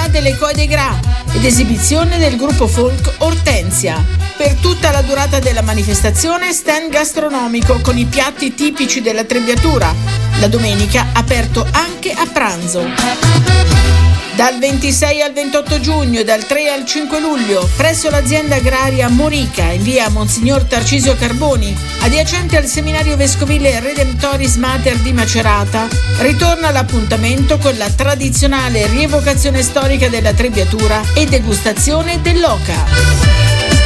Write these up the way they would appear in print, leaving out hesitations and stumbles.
Città delle Coe de Gras ed esibizione del gruppo folk Ortensia. Per tutta la durata della manifestazione stand gastronomico con i piatti tipici della Trebbiatura. La domenica aperto anche a pranzo. Dal 26 al 28 giugno e dal 3 al 5 luglio presso l'azienda agraria Morica in via Monsignor Tarcisio Carboni, adiacente al seminario vescovile Redemptoris Mater di Macerata, ritorna l'appuntamento con la tradizionale rievocazione storica della Trebbiatura e degustazione dell'oca.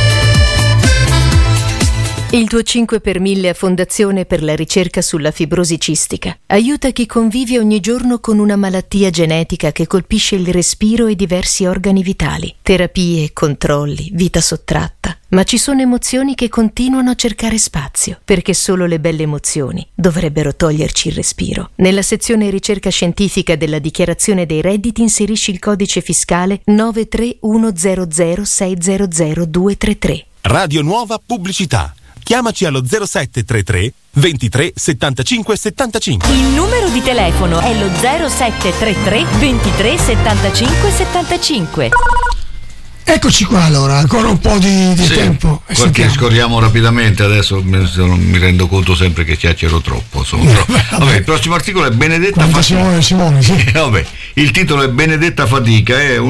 Il tuo 5 per 1000 a Fondazione per la ricerca sulla fibrosi cistica aiuta chi convive ogni giorno con una malattia genetica che colpisce il respiro e diversi organi vitali. Terapie, controlli, vita sottratta. Ma ci sono emozioni che continuano a cercare spazio, perché solo le belle emozioni dovrebbero toglierci il respiro. Nella sezione ricerca scientifica della dichiarazione dei redditi inserisci il codice fiscale 93100600233. Radio Nuova Pubblicità. Chiamaci allo 0733 23 75 75. Il numero di telefono è lo 0733 23 75 75. Eccoci qua allora, ancora un po' di tempo. Perché scorriamo rapidamente, adesso mi rendo conto sempre che chiacchiero troppo. Vabbè, il prossimo articolo è Benedetta Fatica. Simone, sì. Vabbè, il titolo è Benedetta Fatica, è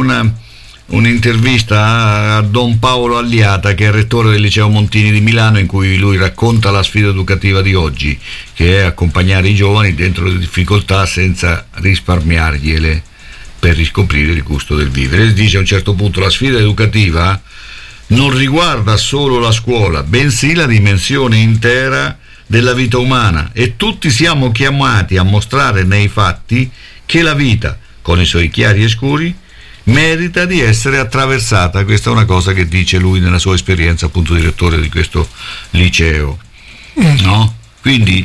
un'intervista a Don Paolo Alliata, che è rettore del Liceo Montini di Milano, in cui lui racconta la sfida educativa di oggi, che è accompagnare i giovani dentro le difficoltà senza risparmiargliele per riscoprire il gusto del vivere. Dice a un certo punto: la sfida educativa non riguarda solo la scuola, bensì la dimensione intera della vita umana, e tutti siamo chiamati a mostrare nei fatti che la vita, con i suoi chiari e scuri, merita di essere attraversata. Questa è una cosa che dice lui nella sua esperienza, appunto, direttore di questo liceo, no? Quindi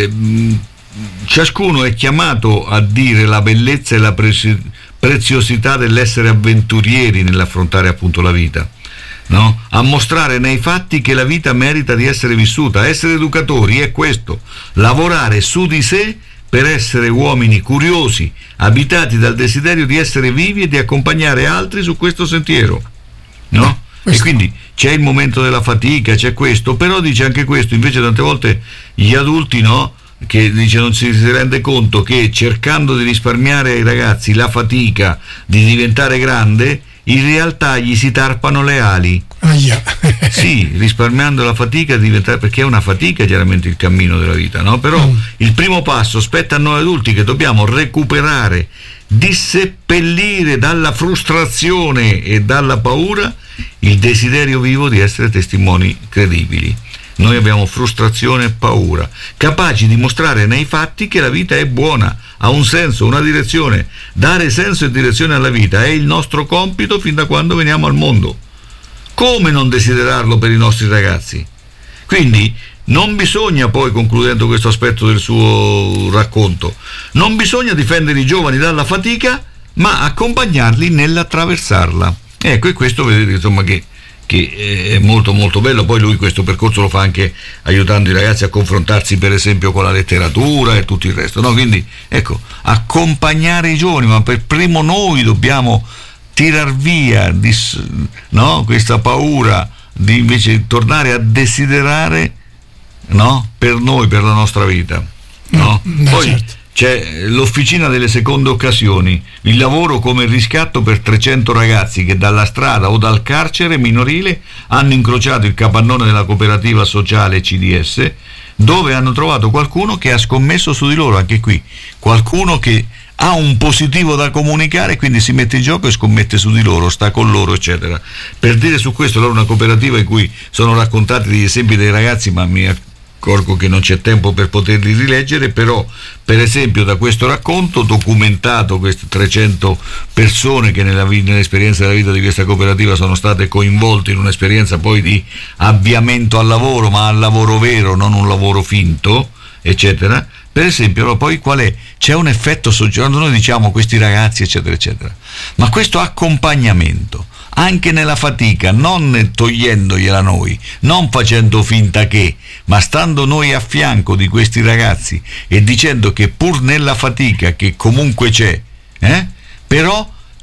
ciascuno è chiamato a dire la bellezza e la preziosità dell'essere avventurieri nell'affrontare appunto la vita, no? A mostrare nei fatti che la vita merita di essere vissuta. Essere educatori è questo: lavorare su di sé per essere uomini curiosi, abitati dal desiderio di essere vivi e di accompagnare altri su questo sentiero, no? E quindi c'è il momento della fatica, c'è questo, però dice anche questo, invece tante volte gli adulti, no, che dice non si rende conto che cercando di risparmiare ai ragazzi la fatica di diventare grande, in realtà gli si tarpano le ali. Sì, risparmiando la fatica di diventare, perché è una fatica chiaramente il cammino della vita, no? Però il primo passo spetta a noi adulti, che dobbiamo recuperare, disseppellire dalla frustrazione e dalla paura il desiderio vivo di essere testimoni credibili. Noi abbiamo frustrazione e paura, capaci di mostrare nei fatti che la vita è buona, ha un senso, una direzione. Dare senso e direzione alla vita è il nostro compito fin da quando veniamo al mondo. Come non desiderarlo per i nostri ragazzi? Quindi non bisogna, poi, concludendo questo aspetto del suo racconto, non bisogna difendere i giovani dalla fatica, ma accompagnarli nell'attraversarla. Ecco, e questo vedete, insomma, che è molto molto bello. Poi lui questo percorso lo fa anche aiutando i ragazzi a confrontarsi, per esempio, con la letteratura e tutto il resto, no? Quindi ecco, accompagnare i giovani, ma per primo noi dobbiamo tirar via, no, questa paura di invece tornare a desiderare, no, per noi, per la nostra vita, no? Poi certo, c'è l'officina delle seconde occasioni, il lavoro come riscatto per 300 ragazzi che dalla strada o dal carcere minorile hanno incrociato il capannone della cooperativa sociale CDS, dove hanno trovato qualcuno che ha scommesso su di loro. Anche qui qualcuno che ha un positivo da comunicare, quindi si mette in gioco e scommette su di loro, sta con loro, eccetera. Per dire su questo, allora, una cooperativa in cui sono raccontati degli esempi dei ragazzi, ma mi accorgo che non c'è tempo per poterli rileggere, però per esempio da questo racconto, documentato queste 300 persone che nell'esperienza della vita di questa cooperativa sono state coinvolte in un'esperienza poi di avviamento al lavoro, ma al lavoro vero, non un lavoro finto, eccetera. Per esempio, poi qual è? C'è un effetto sociale, noi diciamo questi ragazzi, eccetera, eccetera, ma questo accompagnamento anche nella fatica, non togliendogliela noi, non facendo finta che, ma stando noi a fianco di questi ragazzi e dicendo che pur nella fatica, che comunque c'è, però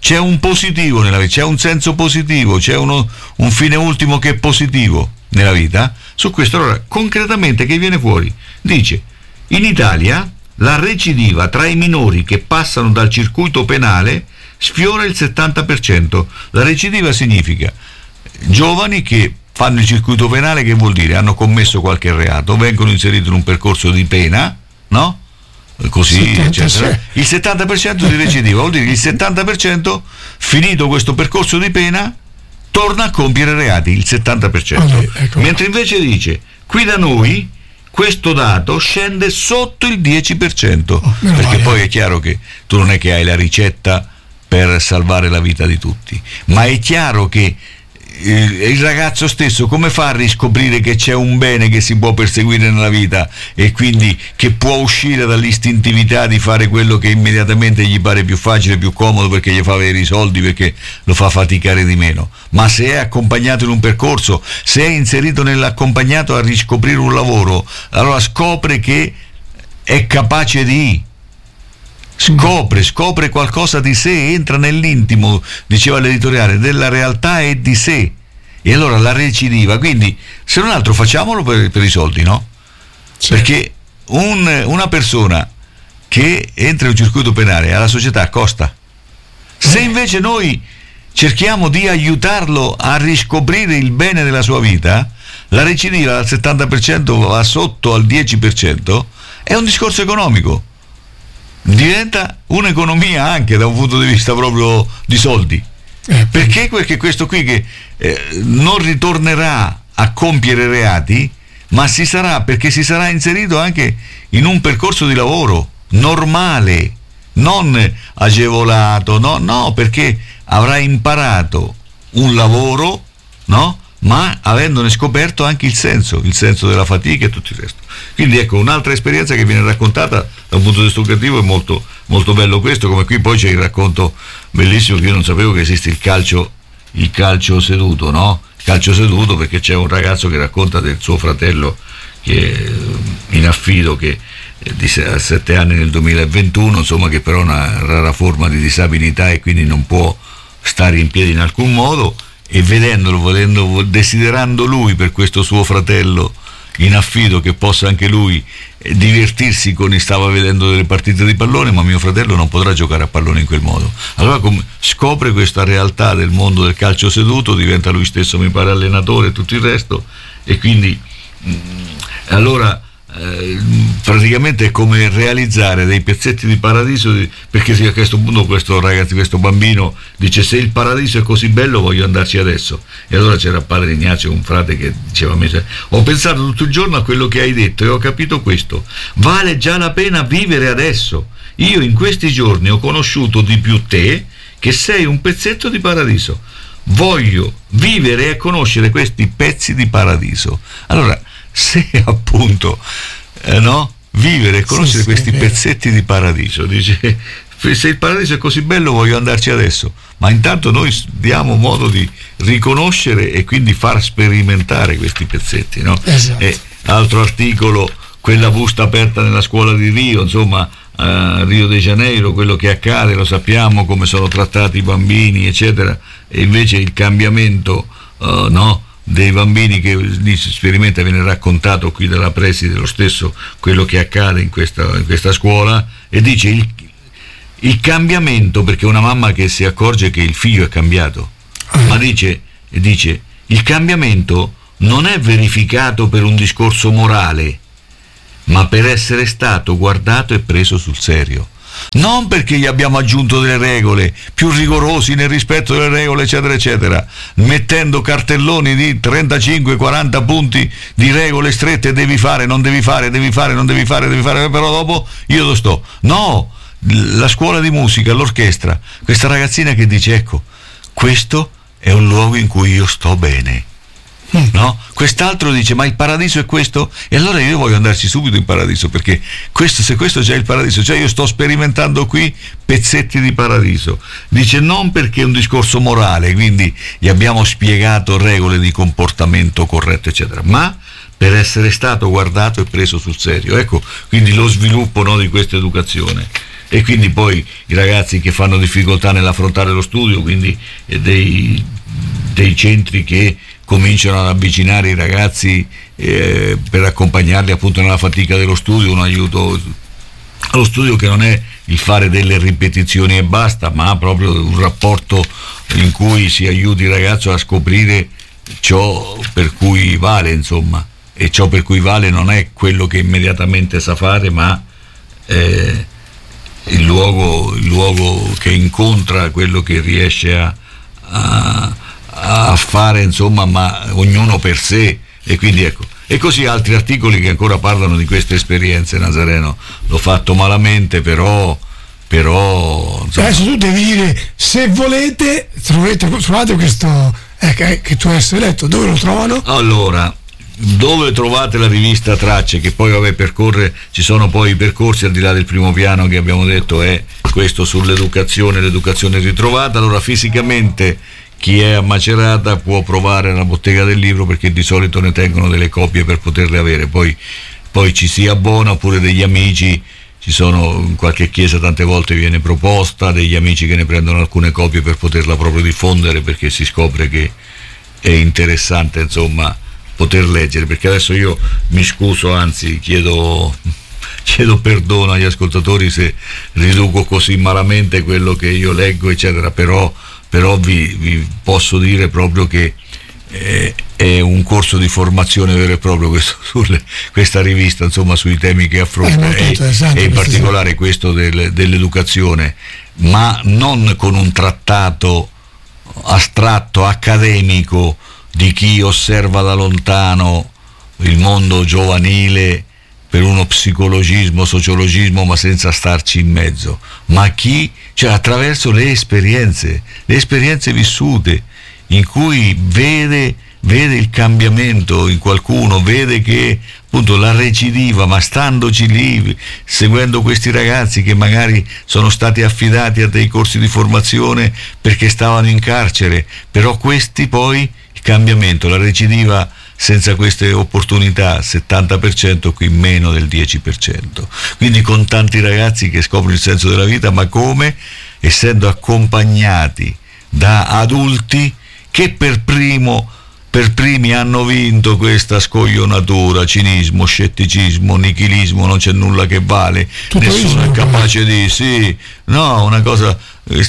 c'è un positivo nella vita, c'è un senso positivo, c'è un fine ultimo che è positivo nella vita. Su questo, allora, concretamente che viene fuori? Dice, in Italia la recidiva tra i minori che passano dal circuito penale sfiora il 70%. La recidiva significa giovani che fanno il circuito penale, che vuol dire hanno commesso qualche reato, vengono inseriti in un percorso di pena, no? Così, eccetera. Il 70% di recidiva vuol dire che il 70%, finito questo percorso di pena, torna a compiere reati, il 70%. Ecco. Mentre invece dice, qui da noi questo dato scende sotto il 10%, perché poi è chiaro che tu non è che hai la ricetta per salvare la vita di tutti, ma è chiaro che il ragazzo stesso come fa a riscoprire che c'è un bene che si può perseguire nella vita e quindi che può uscire dall'istintività di fare quello che immediatamente gli pare più facile, più comodo, perché gli fa avere i soldi, perché lo fa faticare di meno? Ma se è accompagnato in un percorso, se è inserito nell'accompagnato a riscoprire un lavoro, allora scopre che è capace di scopre qualcosa di sé, entra nell'intimo, diceva l'editoriale, della realtà e di sé, e allora la recidiva. Quindi, se non altro, facciamolo per i soldi, no? Sì. Perché una persona che entra in un circuito penale alla società costa. Se invece noi cerchiamo di aiutarlo a riscoprire il bene della sua vita, la recidiva dal 70% va sotto al 10%, è un discorso economico. Diventa un'economia anche da un punto di vista proprio di soldi, perché questo qui che non ritornerà a compiere reati, ma si sarà inserito anche in un percorso di lavoro normale, non agevolato, no, perché avrà imparato un lavoro, no? Ma avendone scoperto anche il senso della fatica e tutto il resto. Quindi ecco, un'altra esperienza che viene raccontata da un punto di vista educativo. È molto, molto bello questo, come qui poi c'è il racconto bellissimo, che io non sapevo che esiste il calcio seduto, no? Il calcio seduto, perché c'è un ragazzo che racconta del suo fratello che è in affido, che di 7 anni nel 2021, insomma, che però ha una rara forma di disabilità e quindi non può stare in piedi in alcun modo, e vedendolo, desiderando lui per questo suo fratello in affido che possa anche lui divertirsi stava vedendo delle partite di pallone, ma mio fratello non potrà giocare a pallone in quel modo. Allora scopre questa realtà del mondo del calcio seduto, diventa lui stesso, mi pare, allenatore e tutto il resto, e quindi allora praticamente è come realizzare dei pezzetti di paradiso, perché a questo punto questo bambino dice: se il paradiso è così bello voglio andarci adesso. E allora c'era padre Ignazio, un frate, che diceva a me: ho pensato tutto il giorno a quello che hai detto e ho capito questo, vale già la pena vivere adesso. Io in questi giorni ho conosciuto di più te, che sei un pezzetto di paradiso, voglio vivere e conoscere questi pezzi di paradiso. Allora, se appunto vivere e conoscere questi pezzetti di paradiso, dice: se il paradiso è così bello voglio andarci adesso, ma intanto noi diamo modo di riconoscere e quindi far sperimentare questi pezzetti, no? Esatto. E altro articolo, quella busta aperta nella scuola di Rio, insomma, a Rio de Janeiro, quello che accade lo sappiamo, come sono trattati i bambini eccetera, e invece il cambiamento dei bambini che si sperimenta, viene raccontato qui dalla preside lo stesso quello che accade in questa scuola, e dice il cambiamento, perché una mamma che si accorge che il figlio è cambiato, ma dice il cambiamento non è verificato per un discorso morale, ma per essere stato guardato e preso sul serio. Non perché gli abbiamo aggiunto delle regole, più rigorosi nel rispetto delle regole eccetera eccetera, mettendo cartelloni di 35-40 punti di regole strette: devi fare, non devi fare, devi fare, non devi fare, però dopo io lo sto. No, la scuola di musica, l'orchestra, questa ragazzina che dice: ecco, questo è un luogo in cui io sto bene. No? Quest'altro dice: ma il paradiso è questo? E allora io voglio andarci subito in paradiso, perché se questo già è il paradiso, cioè io sto sperimentando qui pezzetti di paradiso. Dice: non perché è un discorso morale, quindi gli abbiamo spiegato regole di comportamento corretto eccetera, ma per essere stato guardato e preso sul serio. Ecco quindi lo sviluppo di questa educazione. e quindi poi i ragazzi che fanno difficoltà nell'affrontare lo studio, quindi dei centri che cominciano ad avvicinare i ragazzi per accompagnarli appunto nella fatica dello studio, un aiuto allo studio che non è il fare delle ripetizioni e basta, ma proprio un rapporto in cui si aiuti il ragazzo a scoprire ciò per cui vale, insomma, e ciò per cui vale non è quello che immediatamente sa fare, ma il luogo che incontra quello che riesce a fare, insomma, ma ognuno per sé. E quindi ecco, e così altri articoli che ancora parlano di queste esperienze. Nazareno, l'ho fatto malamente, però insomma. Adesso tu devi dire, se volete trovate questo che tu hai letto, dove lo trovano? Allora, dove trovate la rivista Tracce, che poi ci sono poi i percorsi al di là del primo piano che abbiamo detto è questo l'educazione ritrovata. Allora, fisicamente chi è a Macerata può provare la bottega del libro, perché di solito ne tengono delle copie per poterle avere, poi ci si abbona, oppure degli amici, ci sono in qualche chiesa tante volte viene proposta degli amici che ne prendono alcune copie per poterla proprio diffondere, perché si scopre che è interessante, insomma, poter leggere. Perché adesso io mi scuso, anzi chiedo perdono agli ascoltatori se riduco così malamente quello che io leggo, eccetera, però vi posso dire proprio che è un corso di formazione vero e proprio questa rivista, insomma, sui temi che affronta, e in particolare questo dell'educazione, ma non con un trattato astratto, accademico, di chi osserva da lontano il mondo giovanile per uno psicologismo, sociologismo, ma senza starci in mezzo, ma cioè attraverso le esperienze vissute, in cui vede il cambiamento in qualcuno, vede che appunto la recidiva, ma standoci lì, seguendo questi ragazzi che magari sono stati affidati a dei corsi di formazione perché stavano in carcere, però questi poi, il cambiamento, la recidiva senza queste opportunità 70%, qui meno del 10%, quindi con tanti ragazzi che scoprono il senso della vita, ma come? Essendo accompagnati da adulti che per primi hanno vinto questa scoglionatura, cinismo, scetticismo, nichilismo, non c'è nulla che vale, nessuno è capace di una cosa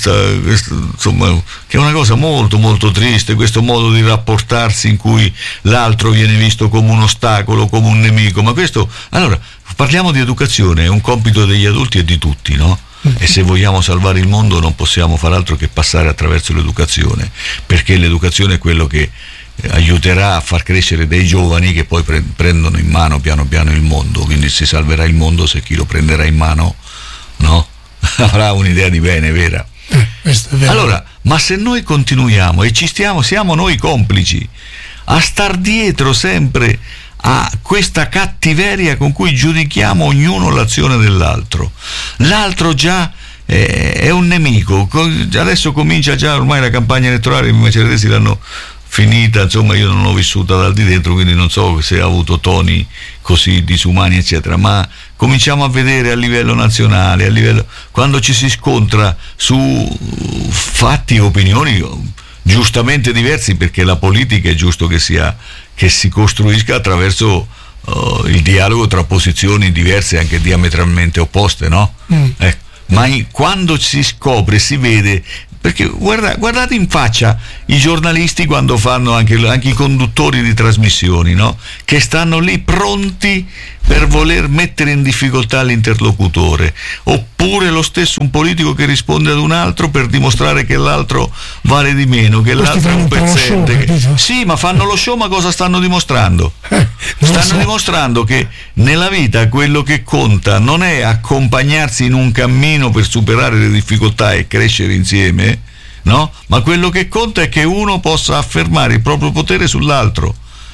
insomma, che è una cosa molto molto triste, questo modo di rapportarsi in cui l'altro viene visto come un ostacolo, come un nemico. Ma questo, allora, parliamo di educazione, è un compito degli adulti e di tutti, no? E se vogliamo salvare il mondo non possiamo far altro che passare attraverso l'educazione, perché l'educazione è quello che aiuterà a far crescere dei giovani che poi prendono in mano piano piano il mondo. Quindi si salverà il mondo se chi lo prenderà in mano, no? Avrà un'idea di bene vera. Questo è vero. Allora, ma se noi continuiamo e siamo noi complici a star dietro sempre a questa cattiveria con cui giudichiamo ognuno l'azione dell'altro, l'altro già è un nemico, adesso comincia già ormai la campagna elettorale, i maceratesi l'hanno finita, insomma, io non l'ho vissuta dal di dentro, quindi non so se ha avuto toni così disumani, eccetera, ma cominciamo a vedere a livello nazionale, quando ci si scontra su fatti e opinioni giustamente diversi, perché la politica è giusto che si costruisca attraverso il dialogo tra posizioni diverse, anche diametralmente opposte, no? Ma quando si scopre, si vede, perché guardate in faccia i giornalisti quando fanno, anche i conduttori di trasmissioni, no? Che stanno lì pronti per voler mettere in difficoltà l'interlocutore, oppure lo stesso un politico che risponde ad un altro per dimostrare che l'altro vale di meno, che l'altro è un pezzente. Sì, ma fanno lo show, ma cosa stanno dimostrando? Stanno dimostrando che nella vita quello che conta non è accompagnarsi in un cammino per superare le difficoltà e crescere insieme, no? Ma quello che conta è che uno possa affermare il proprio potere sull'altro.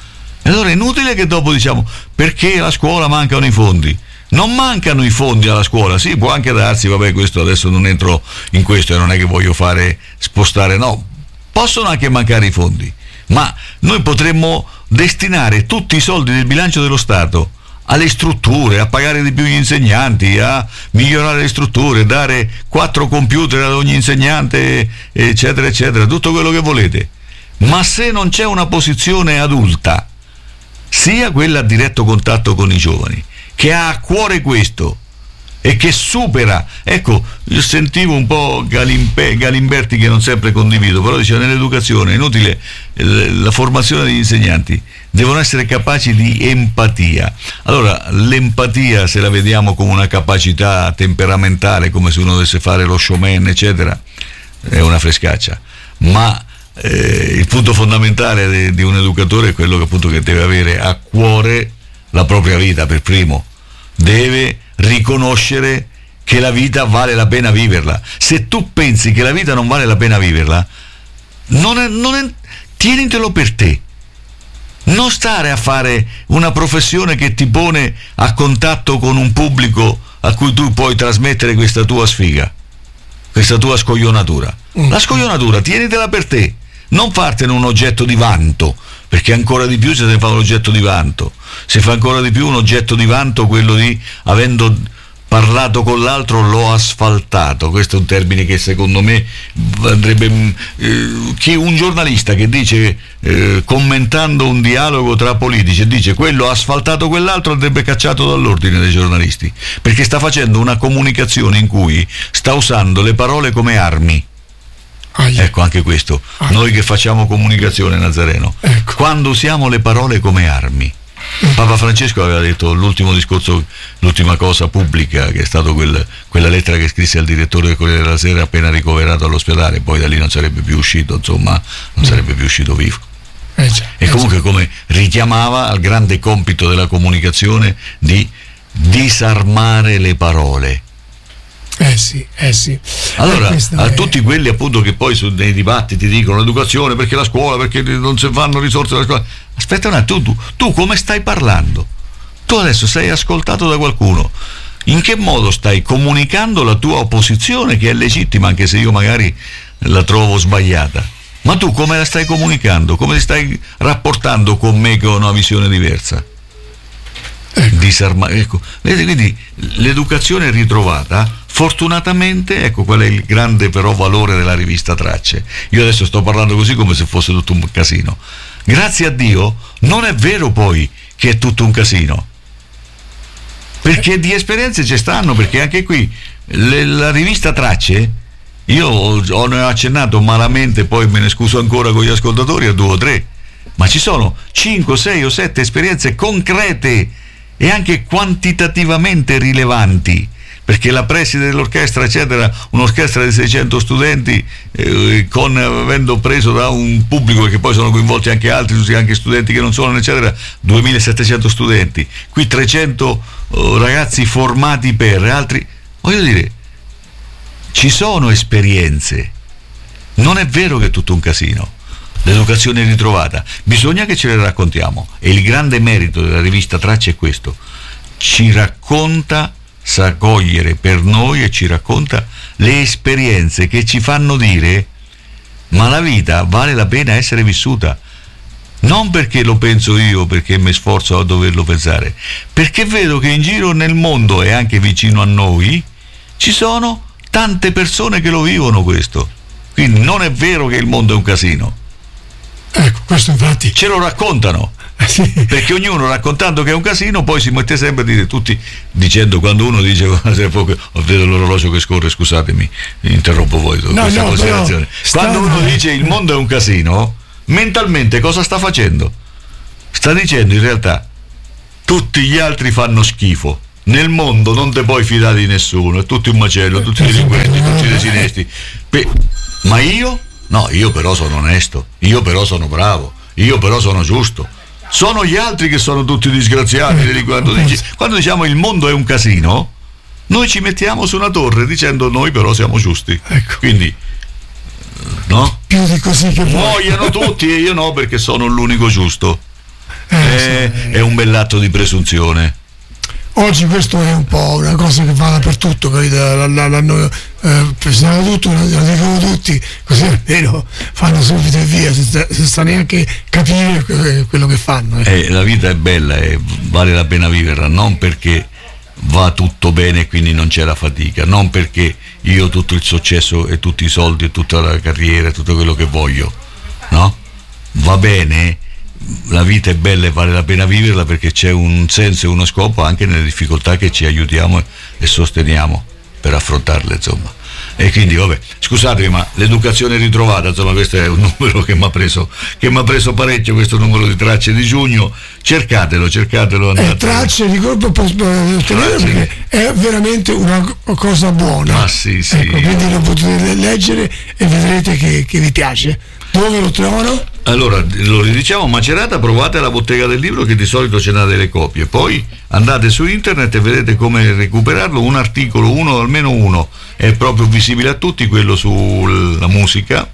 E allora è inutile che dopo diciamo perché alla scuola mancano i fondi. Non mancano i fondi alla scuola, sì, può anche darsi, vabbè, questo adesso non entro in questo e non è che voglio fare spostare, no, possono anche mancare i fondi, ma noi potremmo destinare tutti i soldi del bilancio dello Stato alle strutture, a pagare di più gli insegnanti, a migliorare le strutture, dare 4 computer ad ogni insegnante, eccetera eccetera, tutto quello che volete. Ma se non c'è una posizione adulta, sia quella a diretto contatto con i giovani, che ha a cuore questo e che supera, ecco, io sentivo un po' Galimberti, che non sempre condivido, però diceva: nell'educazione è inutile la formazione degli insegnanti, devono essere capaci di empatia. Allora, l'empatia, se la vediamo come una capacità temperamentale, come se uno dovesse fare lo showman eccetera, è una frescaccia, ma il punto fondamentale di un educatore è quello che appunto che deve avere a cuore la propria vita per primo, deve riconoscere che la vita vale la pena viverla. Se tu pensi che la vita non vale la pena viverla, tienitelo per te, non stare a fare una professione che ti pone a contatto con un pubblico a cui tu puoi trasmettere questa tua sfiga, questa tua scoglionatura. La scoglionatura tienitela per te, non fartene un oggetto di vanto, perché ancora di più se ne fa un oggetto di vanto, si fa ancora di più un oggetto di vanto quello di, avendo parlato con l'altro, l'ho asfaltato. Questo è un termine che secondo me andrebbe, un giornalista che dice, commentando un dialogo tra politici, dice quello ha asfaltato quell'altro, andrebbe cacciato dall'ordine dei giornalisti, perché sta facendo una comunicazione in cui sta usando le parole come armi. Ecco, anche questo, noi che facciamo comunicazione, Nazareno, ecco, quando usiamo le parole come armi. Papa Francesco aveva detto l'ultimo discorso, l'ultima cosa pubblica, che è stato quella lettera che scrisse al direttore del Corriere della Sera appena ricoverato all'ospedale, poi da lì non sarebbe più uscito, insomma, non sarebbe più uscito vivo. E comunque come richiamava al grande compito della comunicazione di disarmare le parole. Sì. Allora, a tutti quelli appunto che poi nei dibattiti dicono l'educazione perché la scuola, perché non si fanno risorse alla scuola. Aspetta un attimo, tu come stai parlando? Tu adesso sei ascoltato da qualcuno. In che modo stai comunicando la tua opposizione, che è legittima, anche se io magari la trovo sbagliata? Ma tu come la stai comunicando? Come ti stai rapportando con me che ho una visione diversa? Ecco. Quindi l'educazione ritrovata, fortunatamente, ecco qual è il grande però valore della rivista Tracce. Io adesso sto parlando così come se fosse tutto un casino. Grazie a Dio non è vero poi che è tutto un casino, perché di esperienze ci stanno, perché anche qui la rivista Tracce, io ne ho accennato malamente, poi me ne scuso ancora con gli ascoltatori, a 2 o 3, ma ci sono 5, 6 o 7 esperienze concrete e anche quantitativamente rilevanti, perché la preside dell'orchestra eccetera, un'orchestra di 600 studenti, avendo preso da un pubblico, che poi sono coinvolti anche altri, anche studenti che non sono eccetera, 2700 studenti, qui 300 ragazzi formati per altri, voglio dire, ci sono esperienze, non è vero che è tutto un casino. L'educazione ritrovata bisogna che ce le raccontiamo, e il grande merito della rivista Tracce è questo: ci racconta, sa cogliere per noi e ci racconta le esperienze che ci fanno dire ma la vita vale la pena essere vissuta, non perché lo penso io, perché mi sforzo a doverlo pensare, perché vedo che in giro nel mondo e anche vicino a noi ci sono tante persone che lo vivono questo, quindi non è vero che il mondo è un casino. Ecco, questo infatti ce lo raccontano, sì, perché ognuno raccontando che è un casino poi si mette sempre a dire, tutti dicendo, quando uno dice vedo l'orologio che scorre, scusatemi, interrompo voi questa considerazione, quando uno dice il mondo è un casino, mentalmente cosa sta facendo? Sta dicendo in realtà tutti gli altri fanno schifo, nel mondo non te puoi fidare di nessuno, è tutto un macello, tutti delinquenti, tutti desinesti, ma io? No, io però sono onesto, io però sono bravo, io però sono giusto. Sono gli altri che sono tutti disgraziati. Quando diciamo il mondo è un casino, noi ci mettiamo su una torre dicendo noi però siamo giusti. Ecco. Quindi, no? Più di così che muoiono tutti e io no, perché sono l'unico giusto. È un bell'atto di presunzione. Oggi questo è un po' una cosa che va dappertutto, capito? L'hanno presentato tutto, lo dicono tutti, così almeno fanno subito e via, senza neanche capire quello che fanno. La vita è bella e vale la pena viverla, non perché va tutto bene e quindi non c'è la fatica, non perché io ho tutto il successo e tutti i soldi e tutta la carriera e tutto quello che voglio, no? Va bene, la vita è bella e vale la pena viverla perché c'è un senso e uno scopo anche nelle difficoltà che ci aiutiamo e sosteniamo per affrontarle, insomma. E quindi vabbè, scusatemi, ma l'educazione ritrovata, insomma, questo è un numero che mi ha preso parecchio, questo numero di Tracce di giugno. Cercatelo, Tracce di corpo perché è veramente una cosa buona. Ah sì. Ecco, quindi lo potete leggere e vedrete che vi piace. Dove lo trovano? Allora, lo ridiciamo, Macerata, provate la bottega del libro che di solito ce n'ha delle copie, poi andate su internet e vedete come recuperarlo, un articolo, almeno uno, è proprio visibile a tutti, quello sulla musica,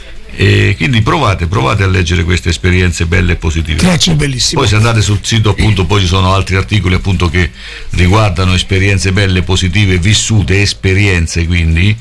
e quindi provate a leggere queste esperienze belle e positive. Tracce bellissime. Poi se andate sul sito, appunto, poi ci sono altri articoli, appunto, che riguardano esperienze belle, positive, vissute, esperienze, quindi,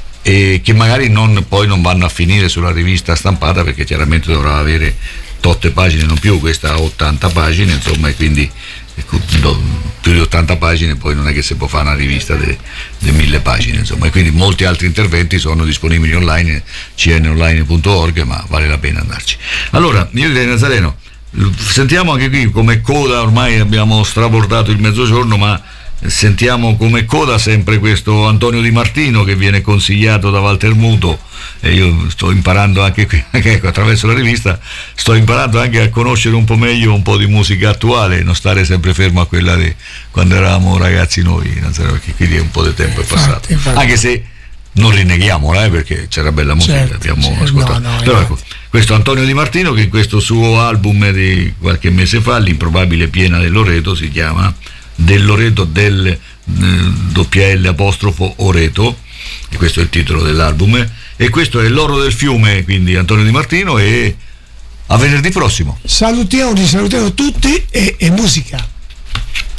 e che magari poi non vanno a finire sulla rivista stampata, perché chiaramente dovrà avere totte pagine, non più, questa ha 80 pagine, insomma, e quindi più di 80 pagine poi non è che si può fare una rivista di 1000 pagine, insomma, e quindi molti altri interventi sono disponibili online, cnonline.org, ma vale la pena andarci. Allora, io direi, Nazareno, sentiamo anche qui come coda, ormai abbiamo strabordato il mezzogiorno, ma sentiamo come coda sempre questo Antonio Di Martino, che viene consigliato da Walter Muto, e io sto imparando anche qui, ecco, attraverso la rivista sto imparando anche a conoscere un po' meglio un po' di musica attuale, non stare sempre fermo a quella di quando eravamo ragazzi noi, perché quindi un po' di tempo è passato, anche se non rinneghiamola, perché c'era bella musica, abbiamo ascoltato. Però ecco, questo Antonio Di Martino, che in questo suo album di qualche mese fa, L'improbabile piena del Loreto, si chiama Del Loreto, del WL apostrofo Oreto, e questo è il titolo dell'album, e questo è L'oro del fiume, quindi Antonio Di Martino, e a venerdì prossimo. Salutiamo tutti e musica.